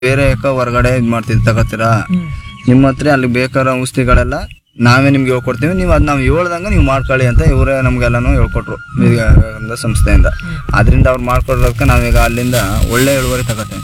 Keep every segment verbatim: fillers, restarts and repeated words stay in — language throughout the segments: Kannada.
ಬೇರೆ ಯಾಕೆ ಹೊರಗಡೆ ಇದು ಮಾಡ್ತಿದ್ದು ತಗೋತೀರಾ, ನಿಮ್ಮ ಹತ್ರ ಅಲ್ಲಿ ಬೇಕಾದ ಔಷಧಿಗಳೆಲ್ಲ ನಾವೇ ನಿಮ್ಗೆ ಹೇಳ್ಕೊಡ್ತೀವಿ, ನೀವು ಅದು ನಾವು ಹೇಳ್ದಂಗೆ ನೀವು ಮಾಡ್ಕೊಳ್ಳಿ ಅಂತ ಇವರೇ ನಮಗೆಲ್ಲನೂ ಹೇಳ್ಕೊಟ್ರು ವಿವೇಕಾನಂದ ಸಂಸ್ಥೆಯಿಂದ. ಅದರಿಂದ ಅವ್ರು ಮಾಡ್ಕೊಡೋದಕ್ಕೆ ನಾವೀಗ ಅಲ್ಲಿಂದ ಒಳ್ಳೆ ಇಳುವರಿ ತಗೋತೀವಿ.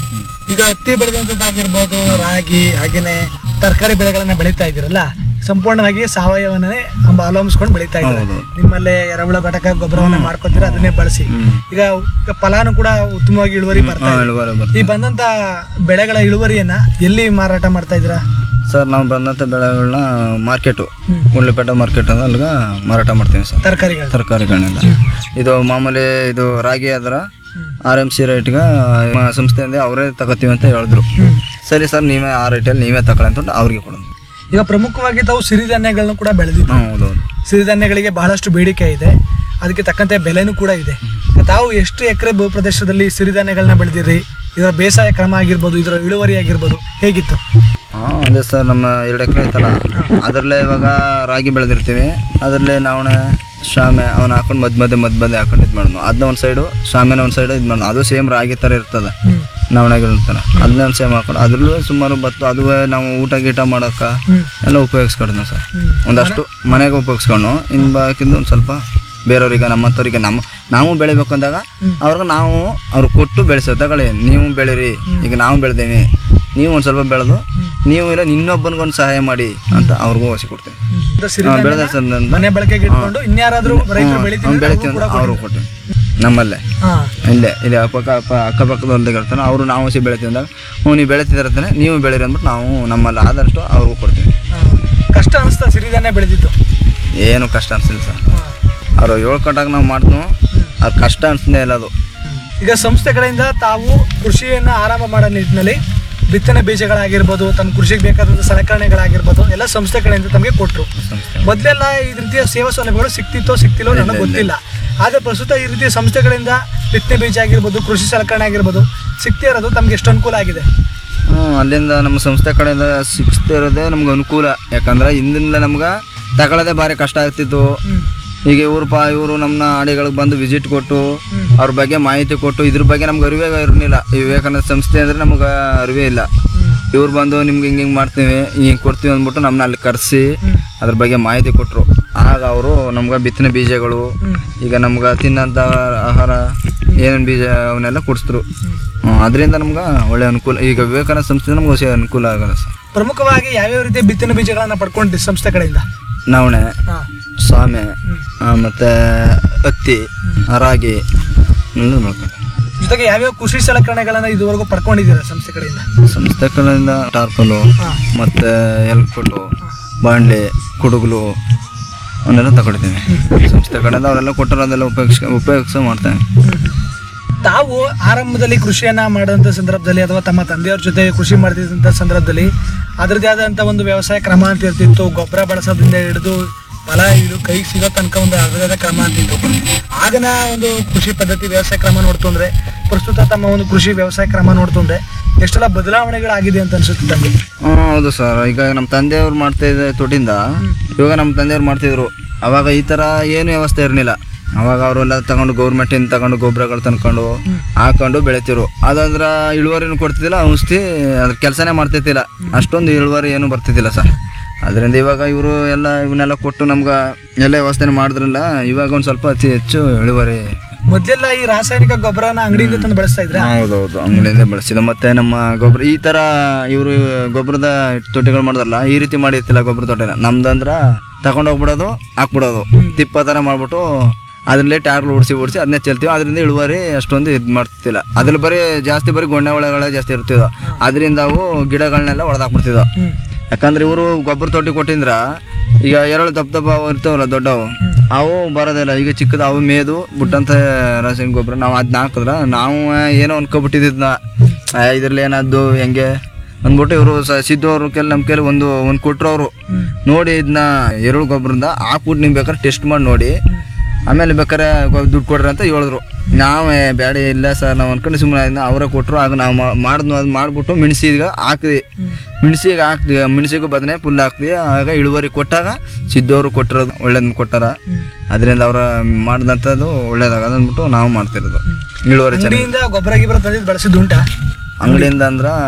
ಈಗ ಹತ್ತಿ ಬೆಳೆದಂಥದ್ದಾಗಿರ್ಬೋದು, ರಾಗಿ ಹಾಗೇನೆ ತರಕಾರಿ ಬೆಳೆಗಳನ್ನ ಬೆಳೀತಾ ಇದ್ದೀರಲ್ಲ, ಸಂಪೂರ್ಣವಾಗಿ ಸಾವಯವನ್ನೇ ಅವಲಂಬಿಸ್ಕೊಂಡು ಬೆಳೀತಾ ಇದ್ದಾರೆ. ನಿಮ್ಮಲ್ಲೇ ಎರೆಹುಳ ಘಟಕ ಗೊಬ್ಬರವನ್ನ ಮಾಡ್ಕೊತೀರ, ಅದನ್ನೇ ಬಳಸಿ. ಈಗ ಫಲಾನು ಕೂಡ ಉತ್ತಮವಾಗಿ ಇಳುವರಿ ಬರ್ತಾ ಇದೆ. ಈ ಬಂದಂತ ಬೆಳೆಗಳ ಇಳುವರಿಯನ್ನ ಎಲ್ಲಿ ಮಾರಾಟ ಮಾಡ್ತಾ ಇದ್ದೀರಾ ಸರ್? ನಾವು ಬಂದಂಥ ಬೆಳೆಗಳನ್ನ ಮಾರ್ಕೆಟು ಗುಂಡ್ಲುಪೇಟೆ ಮಾರ್ಕೆಟ್ ಅಂದ್ರೆ ಅಲ್ಲಿಗೆ ಮಾರಾಟ ಮಾಡ್ತೀವಿ ಸರ್. ತರಕಾರಿಗಳು ತರಕಾರಿಗಳನ್ನೆಲ್ಲ ಇದು ಮಾಮೂಲಿ ಇದು ರಾಗಿ ಅದರ ಆರ್ ಎಮ್ ಸಿ ರೇಟ್ಗೆ ಸಂಸ್ಥೆಯಿಂದ ಅವರೇ ತಗೋತೀವಿ ಅಂತ ಹೇಳಿದ್ರು. ಸರಿ ಸರ್, ನೀವೇ ಆ ರೇಟಲ್ಲಿ ನೀವೇ ತಗೊಳ್ಳಿ ಅಂತ ಅವ್ರಿಗೆ ಕೊಡೋದು. ಈಗ ಪ್ರಮುಖವಾಗಿ ತಾವು ಸಿರಿಧಾನ್ಯಗಳನ್ನು ಕೂಡ ಬೆಳೆದಿದ್ದು. ಹೌದೌದು, ಸಿರಿಧಾನ್ಯಗಳಿಗೆ ಬಹಳಷ್ಟು ಬೇಡಿಕೆ ಇದೆ, ಅದಕ್ಕೆ ತಕ್ಕಂತೆ ಬೆಲೆನೂ ಕೂಡ ಇದೆ. ತಾವು ಎಷ್ಟು ಎಕರೆ ಭೂ ಪ್ರದೇಶದಲ್ಲಿ ಸಿರಿಧಾನ್ಯಗಳನ್ನ ಬೆಳೆದಿರಿ? ಇದರ ಬೇಸಾಯ ಕ್ರಮ ಆಗಿರ್ಬೋದು, ಇದರ ಇಳುವರಿ ಆಗಿರ್ಬೋದು ಹೇಗಿತ್ತು? ಹಾಂ ಅದೇ ಸರ್, ನಮ್ಮ ಎರಡು ಎಕರೆ ಐತಲ್ಲ ಅದರಲ್ಲೇ ಇವಾಗ ರಾಗಿ ಬೆಳೆದಿರ್ತೀವಿ. ಅದರಲ್ಲೇ ನಾವೇ ಶಾಮೆ ಅವನ್ನ ಹಾಕೊಂಡು ಮದ್ ಮಧ್ಯೆ ಮದ್ ಮಧ್ಯೆ ಹಾಕೊಂಡು ಇದು ಮಾಡೋದು. ಅದನ್ನ ಒಂದು ಸೈಡು ಶಾಮೆನ ಒಂದು ಸೈಡು ಇದು ಮಾಡೋದು. ಅದು ಸೇಮ್ ರಾಗಿ ಥರ ಇರ್ತದೆ, ನವಣೆಗಳಿರ್ತಾನೆ, ಅದನ್ನೇ ಒಂದು ಸೇಮ್ ಹಾಕೊಂಡು ಅದ್ರಲ್ಲೂ ಸುಮಾರು ಬತ್ತು. ಅದು ನಾವು ಊಟ ಗೀಟ ಮಾಡೋಕೆ ಎಲ್ಲ ಉಪಯೋಗಿಸ್ಕೊಡ್ತೀವಿ ಸರ್. ಒಂದಷ್ಟು ಮನೆಗೆ ಉಪಯೋಗಿಸ್ಕೊಂಡು ಇನ್ನು ಬಾಕಿಂದು ಒಂದು ಸ್ವಲ್ಪ ಬೇರೆಯವ್ರಿಗೆ ನಮ್ಮಂಥವ್ರಿಗೆ ನಮ್ಮ ನಾವು ಬೆಳಿಬೇಕು ಅಂದಾಗ ಅವ್ರಿಗೆ ನಾವು ಅವ್ರಿಗೆ ಕೊಟ್ಟು ಬೆಳೆಸೋದು. ತಗೊಳ್ಳಿ ನೀವು ಬೆಳೀರಿ, ಈಗ ನಾವು ಬೆಳೆದೇವಿ, ನೀವು ಒಂದು ಸ್ವಲ್ಪ ಬೆಳೆದು ನೀವು ಇಲ್ಲ ಇನ್ನೊಬ್ಬನಿಗೊಂದು ಸಹಾಯ ಮಾಡಿ ಅಂತ ಅವ್ರಿಗೂ ಹೊಸಿ ಕೊಡ್ತೀವಿ. ಬೆಳೆದ ಸರ್ ಮನೆ ಬಳಕೆಗೆ ಇಟ್ಕೊಂಡು ಇನ್ಯಾರಾದ್ರೂ ರೈತರು ಬೆಳಿತೀವಿ ಅಂತ ಅವ್ರಿಗೂ ಕೊಡ್ತೀವಿ. ನಮ್ಮಲ್ಲೇ ಇಲ್ಲೇ ಇಲ್ಲಿ ಅಕ್ಕ ಅಕ್ಕ ಅಕ್ಕಪಕ್ಕದವ್ರಿಗೆ ಇರ್ತಾನೆ, ಅವರು ನಾವು ಹೊಸಿ ಬೆಳಿತೀವಿ ಅಂದಾಗ ಹ್ಞೂ ನೀವು ಬೆಳಿತಿದಾರತಾನೆ ನೀವು ಬೆಳೀರಿ ಅಂದ್ಬಿಟ್ಟು ನಾವು ನಮ್ಮಲ್ಲಿ ಆದಷ್ಟು ಅವ್ರಿಗೂ ಕೊಡ್ತೀವಿ. ಕಷ್ಟ ಅನಿಸ್ತಾ ಸಿರಿಧಾನ್ಯ ಬೆಳೆದಿದ್ದು? ಏನು ಕಷ್ಟ ಅನಿಸಿಲ್ಲ ಸರ್, ಅವರು ಹೇಳ್ಕೊಟ್ಟಾಗ ನಾವು ಮಾಡ್ತೀವಿ, ಅದು ಕಷ್ಟ ಅನಿಸ್ದೇ ಇಲ್ಲ ಅದು. ಈಗ ಸಂಸ್ಥೆ ಕಡೆಯಿಂದ ತಾವು ಕೃಷಿಯನ್ನು ಆರಂಭ ಮಾಡೋ ನಿಟ್ಟಿನಲ್ಲಿ ಬಿತ್ತನೆ ಬೀಜಗಳಾಗಿರ್ಬೋದು, ತಮ್ಮ ಕೃಷಿಗೆ ಬೇಕಾದಂಥ ಸಲಕರಣೆಗಳಾಗಿರ್ಬೋದು ಎಲ್ಲ ಸಂಸ್ಥೆ ಕಡೆಯಿಂದ ತಮಗೆ ಕೊಟ್ಟರು. ಮೊದಲೆಲ್ಲ ಈ ರೀತಿಯ ಸೇವಾ ಸೌಲಭ್ಯಗಳು ಸಿಕ್ತಿತ್ತೋ ಸಿಕ್ತಿಲ್ಲೋ ನನಗೆ ಗೊತ್ತಿಲ್ಲ. ಆದರೆ ಪ್ರಸ್ತುತ ಈ ರೀತಿಯ ಸಂಸ್ಥೆ ಕಡೆಯಿಂದ ಬಿತ್ತನೆ ಬೀಜ ಆಗಿರ್ಬೋದು, ಕೃಷಿ ಸಲಕರಣೆ ಆಗಿರ್ಬೋದು ಸಿಕ್ತಿರೋದು ತಮ್ಗೆ ಎಷ್ಟು ಅನುಕೂಲ ಆಗಿದೆ? ಹ್ಞೂ ಅಲ್ಲಿಂದ ನಮ್ಮ ಸಂಸ್ಥೆ ಕಡೆಯಿಂದ ಸಿಕ್ತಿರೋದೇ ನಮ್ಗೆ ಅನುಕೂಲ. ಯಾಕಂದ್ರೆ ಹಿಂದಿಂದ ನಮ್ಗೆ ತಗೊಳ್ಳೋದೇ ಭಾರಿ ಕಷ್ಟ ಆಗ್ತಿತ್ತು. ಈಗ ಇವ್ರು ಪಾ ಇವರು ನಮ್ಮ ಆಡಿಗಳಿಗೆ ಬಂದು ವಿಸಿಟ್ ಕೊಟ್ಟು ಅವ್ರ ಬಗ್ಗೆ ಮಾಹಿತಿ ಕೊಟ್ಟು ಇದ್ರ ಬಗ್ಗೆ ನಮ್ಗೆ ಅರಿವೇ ಇರಲಿಲ್ಲ. ಈ ವಿವೇಕಾನಂದ ಸಂಸ್ಥೆ ಅಂದರೆ ನಮ್ಗೆ ಅರಿವೇ ಇಲ್ಲ. ಇವ್ರು ಬಂದು ನಿಮ್ಗೆ ಹಿಂಗೆ ಹಿಂಗೆ ಮಾಡ್ತೀವಿ ಹಿಂಗೆ ಕೊಡ್ತೀವಿ ಅಂದ್ಬಿಟ್ಟು ನಮ್ಮನ್ನ ಅಲ್ಲಿ ಕರೆಸಿ ಅದ್ರ ಬಗ್ಗೆ ಮಾಹಿತಿ ಕೊಟ್ಟರು. ಆಗ ಅವರು ನಮ್ಗೆ ಬಿತ್ತನೆ ಬೀಜಗಳು, ಈಗ ನಮ್ಗೆ ತಿನ್ನೋಂಥ ಆಹಾರ ಏನೇನು ಬೀಜ ಅವನ್ನೆಲ್ಲ ಕೊಡಿಸಿದ್ರು. ಅದರಿಂದ ನಮ್ಗೆ ಒಳ್ಳೆ ಅನುಕೂಲ. ಈಗ ವಿವೇಕಾನಂದ ಸಂಸ್ಥೆ ನಮ್ಗೆ ಹೊಸ ಅನುಕೂಲ ಆಗಲ್ಲ ಸರ್. ಪ್ರಮುಖವಾಗಿ ಯಾವ್ಯಾವ ರೀತಿಯ ಬಿತ್ತನೆ ಬೀಜಗಳನ್ನ ಪಡ್ಕೊಂಡಿದ್ದೆ ಸಂಸ್ಥೆ ಕಡೆಯಿಂದ? ನವಣೆ, ಸಾಮೆ, ಮತ್ತು ಹತ್ತಿ, ರಾಗಿ ಎಲ್ಲ ಮಾಡ್ಕೊಂಡು. ಜೊತೆಗೆ ಯಾವ್ಯಾವ ಕೃಷಿ ಸಲಕರಣೆಗಳನ್ನ ಇದುವರೆಗೂ ಪಡ್ಕೊಂಡಿದ್ದೀರಾ ಸಂಸ್ಥೆ ಕಡೆಯಿಂದ? ಸಂಸ್ಥೆ ಕಡೆಯಿಂದ ಟಾರ್ಪಲು ಮತ್ತು ಎಲ್ಕೊಟ್ಟು, ಬಾಂಡ್ಲೆ, ಕುಡುಗಲು ಅವನ್ನೆಲ್ಲ ತಗೊಳ್ತೀವಿ. ಸಂಸ್ಥೆ ಕಡೆಯಿಂದ ಅವರೆಲ್ಲ ಕೊಟ್ಟರೋದೆಲ್ಲ ಉಪಯೋಗಿಸ್ ಉಪಯೋಗಿಸ ಮಾಡ್ತೇವೆ. ತಾವು ಆರಂಭದಲ್ಲಿ ಕೃಷಿಯನ್ನ ಮಾಡುವಂಥ ಸಂದರ್ಭದಲ್ಲಿ ಅಥವಾ ತಮ್ಮ ತಂದೆಯವ್ರ ಜೊತೆ ಕೃಷಿ ಮಾಡ್ತಿದ್ದಂಥ ಸಂದರ್ಭದಲ್ಲಿ ಅದರದ್ದೇ ಆದಂಥ ಒಂದು ವ್ಯವಸಾಯ ಕ್ರಮ ಅಂತ ಇರ್ತಿತ್ತು. ಗೊಬ್ಬರ ಬಳಸೋದ್ರಿಂದ ಹಿಡಿದು ಫಲ ಇದು ಕೈಗೆ ಸಿಗೋ ತನಕ ಒಂದು ಅದರದೇ ಕ್ರಮ ಅಂತಿತ್ತು. ಆಗನ ಒಂದು ಕೃಷಿ ಪದ್ಧತಿ ವ್ಯವಸಾಯ ಕ್ರಮ ನೋಡ್ತು ಅಂದ್ರೆ ಪ್ರಸ್ತುತ ತಮ್ಮ ಒಂದು ಕೃಷಿ ವ್ಯವಸಾಯ ಕ್ರಮ ನೋಡ್ತು ಅಂದ್ರೆ ಎಷ್ಟೆಲ್ಲ ಬದಲಾವಣೆಗಳಾಗಿದೆ ಅಂತ ಅನ್ಸುತ್ತೆ ತಮಗೆ? ಹ್ಞೂ ಹೌದು ಸರ್. ಈಗ ನಮ್ಮ ತಂದೆಯವ್ರು ಮಾಡ್ತಾ ಇದ್ದ ತೊಟ್ಟಿಂದ ಇವಾಗ ನಮ್ಮ ತಂದೆಯವ್ರು ಮಾಡ್ತಿದ್ರು. ಅವಾಗ ಈ ಥರ ಏನು ವ್ಯವಸ್ಥೆ ಇರಲಿಲ್ಲ. ಅವಾಗ ಅವರೆಲ್ಲ ತಗೊಂಡು ಗೌರ್ಮೆಂಟಿಂದ ತಗೊಂಡು ಗೊಬ್ಬರಗಳು ತಂದ್ಕೊಂಡು ಹಾಕೊಂಡು ಬೆಳಿತಿರು. ಅದಂದ್ರೆ ಇಳುವರಿನೂ ಕೊಡ್ತಿದ್ದಿಲ್ಲ, ಔಷಧಿ ಅದ್ರ ಕೆಲಸನೇ ಮಾಡ್ತಿದ್ದಿಲ್ಲ, ಅಷ್ಟೊಂದು ಇಳುವರಿ ಏನು ಬರ್ತಿದ್ದಿಲ್ಲ ಸರ್. ಅದರಿಂದ ಇವಾಗ ಇವರು ಎಲ್ಲ ಇವನ್ನೆಲ್ಲ ಕೊಟ್ಟು ನಮ್ಗೆ ಎಲ್ಲ ವ್ಯವಸ್ಥೆ ಮಾಡಿದ್ರಲ್ಲ, ಇವಾಗ ಒಂದು ಸ್ವಲ್ಪ ಅತಿ ಹೆಚ್ಚು ಇಳುವರಿ. ಮೊದಲೆಲ್ಲ ಈ ರಾಸಾಯನಿಕ ಗೊಬ್ಬರನ ಅಂಗಡಿಯಿಂದ ತಂದು ಬಳಸ್ತಾ ಇದ್ರೆ? ಹೌದೌದು, ಅಂಗಡಿಯಿಂದ ಬಳಸಿದ. ಮತ್ತೆ ನಮ್ಮ ಗೊಬ್ಬರ ಈ ಥರ ಇವರು ಗೊಬ್ಬರದ ತೊಟ್ಟಿಗಳು ಮಾಡಿದ್ರಲ್ಲ, ಈ ರೀತಿ ಮಾಡಿರ್ತಿಲ್ಲ ಗೊಬ್ಬರ ತೊಟ್ಟಿನ. ನಮ್ದಂದ್ರೆ ತಗೊಂಡೋಗ್ಬಿಡೋದು, ಹಾಕ್ಬಿಡೋದು, ತಿಪ್ಪ ಥರ ಮಾಡ್ಬಿಟ್ಟು ಅದರಲ್ಲೇ ಟ್ಯಾಕ್ಟ್ರ್ ಓಡಿಸಿ ಓಡಿಸಿ ಅದನ್ನೇ ಚೆಲ್ತೀವಿ. ಅದರಿಂದ ಇಳುವರಿ ಅಷ್ಟೊಂದು ಇದು ಮಾಡ್ತಿಲ್ಲ. ಅದ್ರಲ್ಲಿ ಬರೀ ಜಾಸ್ತಿ ಬರೀ ಗೊಣ್ಣೆ ಒಳಗಳೇ ಜಾಸ್ತಿ ಇರ್ತಿದ್ವು. ಅದರಿಂದ ಅವು ಗಿಡಗಳನ್ನೆಲ್ಲ ಹೊಡೆದಾಕ್ಬಿಡ್ತಿದ್ವು. ಯಾಕಂದ್ರೆ ಇವರು ಗೊಬ್ಬರ ತೊಟ್ಟಿ ಕೊಟ್ಟಿಂದ್ರ ಈಗ ಎರಡು ದಪ್ಪ ದಪ್ಪ ಇರ್ತಾವಲ್ಲ ದೊಡ್ಡವು, ಅವು ಬರೋದಿಲ್ಲ. ಈಗ ಚಿಕ್ಕದು ಅವು ಮೇದು ಬಿಟ್ಟಂತ ರಾಸಾಯನಿಕ ಗೊಬ್ಬರ ನಾವು ಅದನ್ನ ಹಾಕಿದ್ರ ನಾವು ಏನೋ ಅನ್ಕೊಬಿಟ್ಟಿದ್ನ ಇದ್ರಲ್ಲಿ ಏನಾದ್ದು ಹೆಂಗೆ ಅಂದ್ಬಿಟ್ಟು ಇವರು ಸಿದ್ದವ್ರ ಕೆಲ ನಮ್ಮ ಕೆಲ ಒಂದು ಒಂದು ಕೊಟ್ಟರು. ಅವರು ನೋಡಿ ಇದನ್ನ ಎರೆಹುಳ ಗೊಬ್ಬರದಿಂದ ಹಾಕ್ಬಿಟ್ಟು ನಿಮ್ಗೆ ಬೇಕಾದ್ರೆ ಟೆಸ್ಟ್ ಮಾಡಿ ನೋಡಿ ಆಮೇಲೆ ಬೇಕಾರೆ ದುಡ್ಡು ಕೊಡ್ರಿ ಅಂತ ಹೇಳಿದ್ರು. ನಾವೇ ಬೇಡ ಇಲ್ಲ ಸರ್ ನಾವು ಅನ್ಕೊಂಡು ಸುಮ್ಮನೆ ಅದನ್ನ ಅವರೇ ಕೊಟ್ಟರು. ಆಗ ನಾವು ಮಾಡಿದ್ನು ಅದು ಮಾಡಿಬಿಟ್ಟು ಮೆಣಸಿಗೆ ಹಾಕಿದ್ವಿ. ಮೆಣಸಿಗೆ ಹಾಕ್ದ್ವಿ, ಮೆಣಸಿಗೂ ಬದನೆ ಫುಲ್ ಹಾಕ್ದ್ವಿ. ಆಗ ಇಳುವರಿ ಕೊಟ್ಟಾಗ ಸಿದ್ದವರು ಕೊಟ್ಟಿರೋದು ಒಳ್ಳೇದನ್ನ ಕೊಟ್ಟಾರ. ಅದರಿಂದ ಅವ್ರ ಮಾಡಿದಂಥದ್ದು ಒಳ್ಳೇದಾಗ ಅಂದ್ಬಿಟ್ಟು ನಾವು ಮಾಡ್ತಿರೋದು. ಇಳುವರಿ ಚೆನ್ನಾಗಿ ಗೊಬ್ಬರ ಗಿಬ್ಬರ ತಂದಿದ್ದು ಬಳಸಿದ್ದು ಉಂಟಾ? ಅಂಗಡಿಯಿಂದ ಅಂದ್ರ